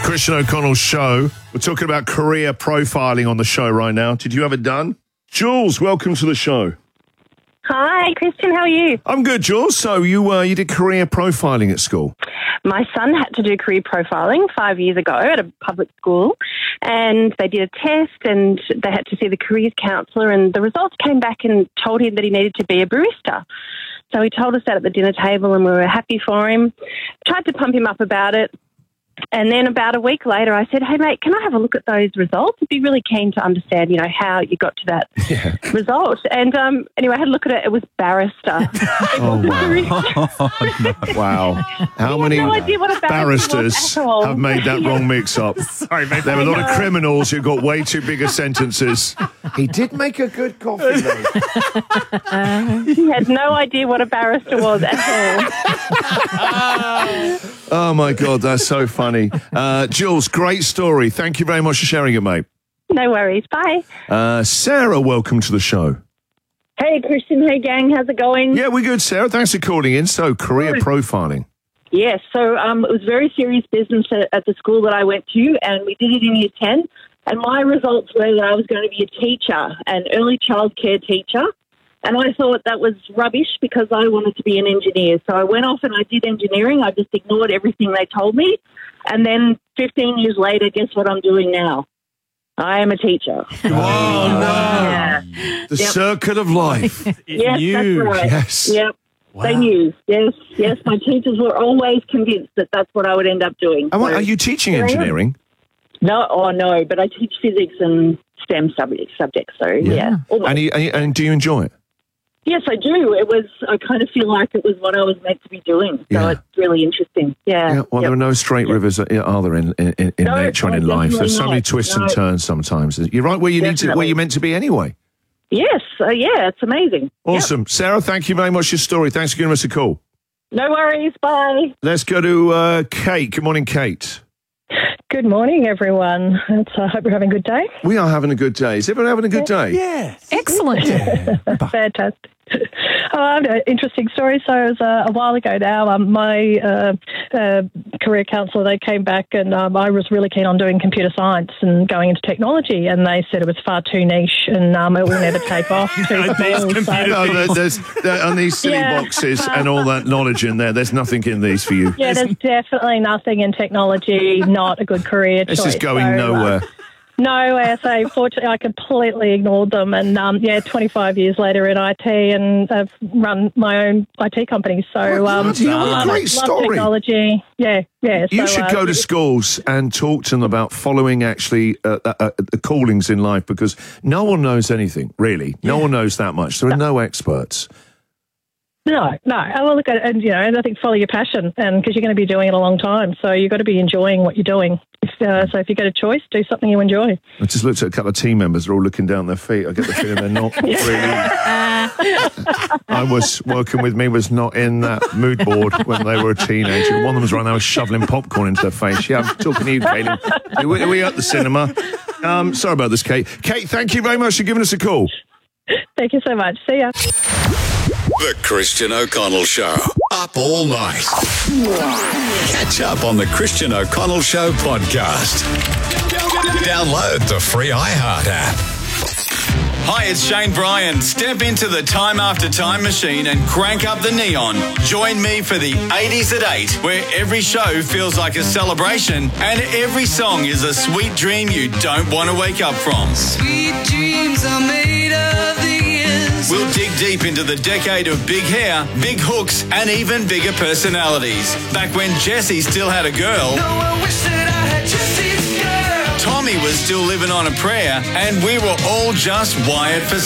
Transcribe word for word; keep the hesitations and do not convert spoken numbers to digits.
Christian O'Connell Show. We're talking about career profiling on the show right now. Did you have it done? Jules, welcome to the show. Hi, Christian. How are you? I'm good, Jules. So you uh, you did career profiling at school? My son had to do career profiling five years ago at a public school, and they did a test and they had to see the careers counsellor, and the results came back and told him that he needed to be a barista. So he told us that at the dinner table, and we were happy for him. Tried to pump him up about it. And then about a week later, I said, hey, mate, can I have a look at those results? I'd be really keen to understand, you know, how you got to that yeah. result. And um, anyway, I had a look at it. It was barrister. Oh, wow. oh, no. Wow. How many no idea what a barristers have made that yeah. wrong mix-up? Sorry, mate. There were a lot of criminals who got way too bigger sentences. He did make a good coffee, though. uh, he had no idea what a barrister was at all. Oh, my God, that's so funny. Uh, Jules, great story. Thank you very much for sharing it, mate. No worries. Bye. Uh, Sarah, welcome to the show. Hey, Christian. Hey, gang. How's it going? Yeah, we're good, Sarah. Thanks for calling in. So, career profiling. Yes. So, um, it was very serious business at, at the school that I went to, and we did it in year ten. And my results were that I was going to be a teacher, an early childcare teacher. And I thought that was rubbish because I wanted to be an engineer. So I went off and I did engineering. I just ignored everything they told me. And then fifteen years later, guess what I'm doing now? I am a teacher. Oh, no. Yeah. The yep. circle of life. Yes, knew. That's right. Yes. Yep. Wow. They knew. Yes, yes. My teachers were always convinced that that's what I would end up doing. So, are you teaching engineering? No, oh no, but I teach physics and STEM subjects. subjects so, yeah. yeah and, you, and, you, and do you enjoy it? Yes, I do. It was. I kind of feel like it was what I was meant to be doing. So yeah. it's really interesting. Yeah. yeah well, yep. there are no straight rivers, are there, in, in, in no, nature and in life? There's so many twists no. and turns sometimes. You're right where you definitely. need to, where you're meant to be anyway. Yes. Uh, yeah, it's amazing. Awesome. Yep. Sarah, thank you very much for your story. Thanks for giving us a call. No worries. Bye. Let's go to uh, Kate. Good morning, Kate. Good morning, everyone. I uh, hope you're having a good day. We are having a good day. Is everyone having a good day? Yes. Excellent. Yeah. Fantastic. Oh, I have an interesting story. So it was uh, a while ago now. Um, my uh, uh, career counsellor, they came back and um, I was really keen on doing computer science and going into technology, and they said it was far too niche and um, it will never take off. Too no, these so. no, there's, there, on these silly yeah. boxes and all that knowledge in there, there's nothing in these for you. Yeah, there's definitely nothing in technology, not a good career this choice. This is going so, nowhere. Uh, No, as I fortunately I completely ignored them, and um, yeah, twenty-five years later in I T, and I've run my own I T company. So um, what a love, great love story. Technology, yeah, yeah. You so, should uh, go to schools and talk to them about following actually uh, uh, uh, the callings in life, because no one knows anything really. No yeah. one knows that much. There are no experts. No, no. I will look at it, and you know, and I think follow your passion, and because you're going to be doing it a long time, so you've got to be enjoying what you're doing. If, uh, so if you get a choice, do something you enjoy. I just looked at a couple of team members; they're all looking down their feet. I get the feeling they're not really. I was working with me was not in that mood board when they were a teenager. One of them was right now shoveling popcorn into their face. Yeah, I'm talking to you, Caitlin. Are we, are we at the cinema? Um, sorry about this, Kate. Kate, thank you very much for giving us a call. Thank you so much. See ya. The Christian O'Connell Show. Up all night. Catch up on the Christian O'Connell Show podcast. Download the free iHeart app. Hi, it's Shane Bryan. Step into the Time After Time machine and crank up the neon. Join me for the eighties at eight, where every show feels like a celebration and every song is a sweet dream you don't want to wake up from. Sweet dreams are made of the years. We'll dig deep into the decade of big hair, big hooks, and even bigger personalities. Back when Jessie still had a girl. No, I wish that I had Jessie's girl. Tommy was still living on a prayer, and we were all just wired for